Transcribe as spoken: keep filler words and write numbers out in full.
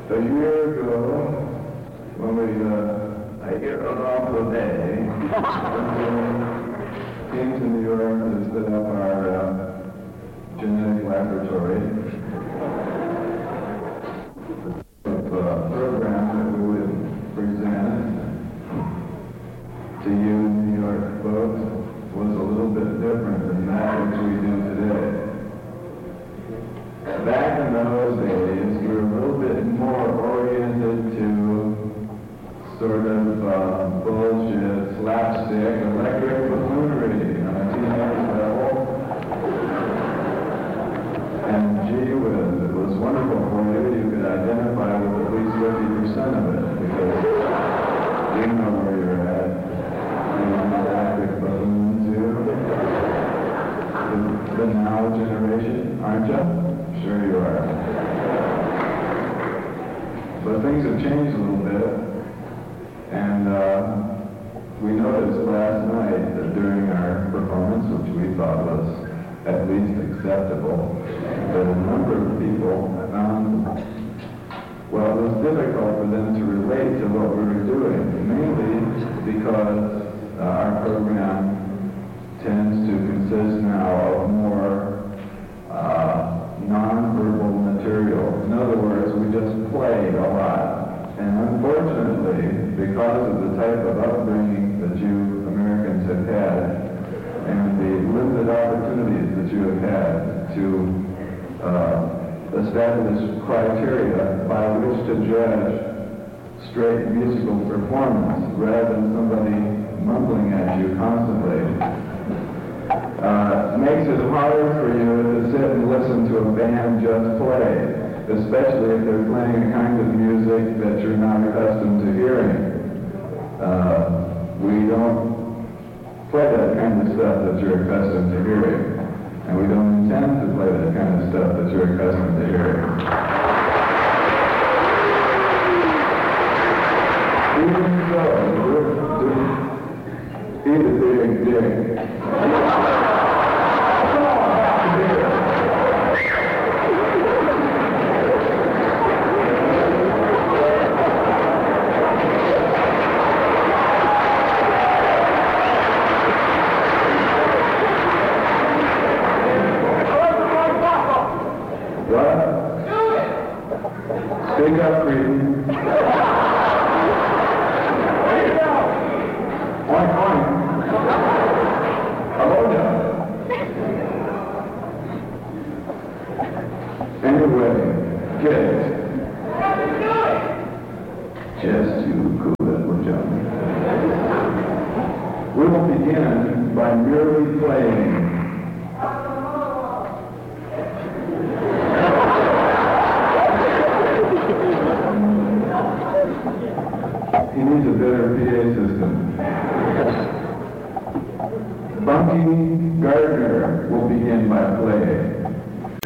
A year ago, when we, uh, I get it off the day, came to New York to set up our uh, genetic laboratory, of uh, program that we would present to you New York folks was a little bit different than that which we do today. Back in those days, we were a little bit more oriented to sort of uh, bullshit, slapstick, electric buffoonery on a teenage level. And gee whiz, it was wonderful for you. You could identify with at least fifty percent of it, because you know where you're at. And electric buffoons, too. The, the now generation, aren't you? Sure you are. But things have changed a little bit, and uh, we noticed last night that during our performance, which we thought was at least acceptable, that a number of people found, well, it was difficult for them to relate to what we were doing, mainly because uh, our program tends to consist now of more uh, non-verbal material. In other words, we just play a lot. And unfortunately, because of the type of upbringing that you Americans have had, and the limited opportunities that you have had to uh, establish criteria by which to judge straight musical performance, rather than somebody mumbling at you constantly, Uh, makes it harder for you to sit and listen to a band just play, especially if they're playing a kind of music that you're not accustomed to hearing. Uh, we don't play that kind of stuff that you're accustomed to hearing, and we don't intend to play that kind of stuff that you're accustomed to hearing. Even so, eat a big dick. Speak up, Cretan. Oink, oink. Aloha. Anyway, kids. Just you cool it, would you? We will begin by merely playing. He needs a better P A system. Bunky Gardner will begin by playing.